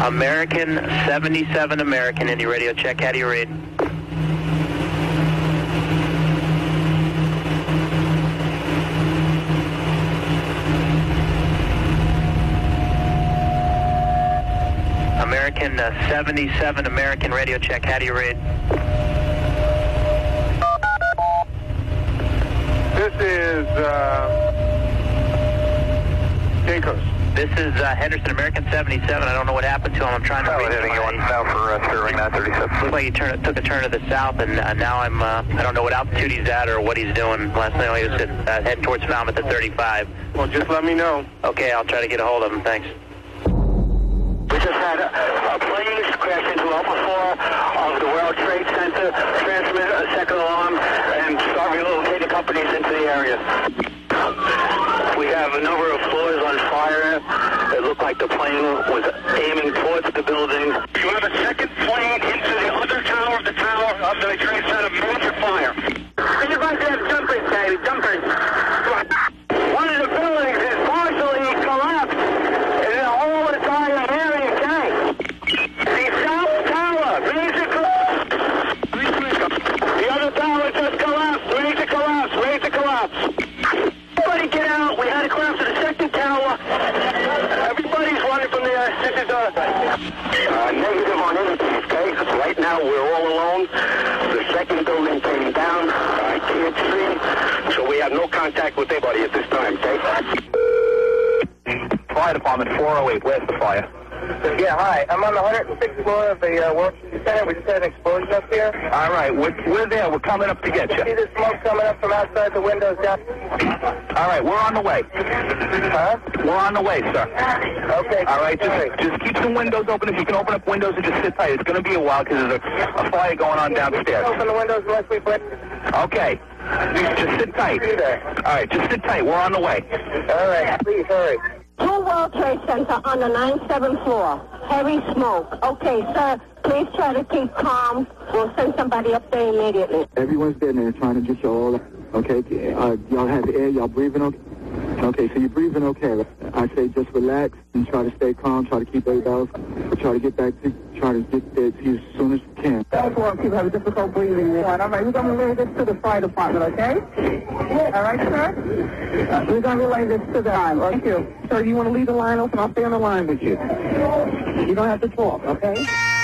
American 77 American, Indy radio check. How do you read? American 77 American radio check. How do you read? This is Kinkos. This is Henderson American 77. I don't know what happened to him. I'm trying to read Heading you on south for Sterling 937. Looks like he took a turn to the south, and now I don't know what altitude he's at or what he's doing. Last night he was heading towards Falmouth at 35. Well, just let me know. Okay, I'll try to get a hold of him. Thanks. We just had a plane crash into Alpha 4 of the World Trade Center, transmit a second alarm, and start relocating companies into the area. We have a number of floors on fire. It looked like the plane was aiming towards the building. You have a second plane into the other tower of the Trade Center, major fire. Anybody have jumpers, baby, jumpers. One of the buildings is partially collapsed, and the whole entire area tank. The South Tower, major collapse. The other tower just collapsed, major collapse, major collapse. Everybody get out. We had a collapse to the second tower. Everybody's running from there. This is negative on anything, okay? Right now we're all alone. The second building came down. I can't see. So we have no contact with anybody at this time, okay? Fire Department 408. Where's the fire? Yeah, hi. I'm on the 106th floor of the World Trade Center. We just had an explosion up here. All right, we're there. We're coming up to get you. See the smoke coming up from outside the windows down? All right, we're on the way. Huh? We're on the way, sir. Okay. All right, just keep some windows open. If you can open up windows and just sit tight. It's going to be a while because there's a fire going on downstairs. Open the windows unless we break. Okay. Just sit tight. All right, just sit tight. We're on the way. All right, please hurry. 2 World Trade Center on the 97th floor. Heavy smoke. Okay, sir, please try to keep calm. We'll send somebody up there immediately. Everyone's been there trying to get you all. Okay, y'all have the air. Y'all breathing okay? Okay, so you're breathing okay. I say just relax and try to stay calm. Try to keep everybody else. Try to get back to. Try to get there to you as soon as you can. That's why people have difficult breathing. All right, we're going to relay this to the fire department, okay? All right, sir? We're going to relay this to the line. Thank you. Sir, you want to leave the line open? I'll stay on the line with you. You don't have to talk, okay?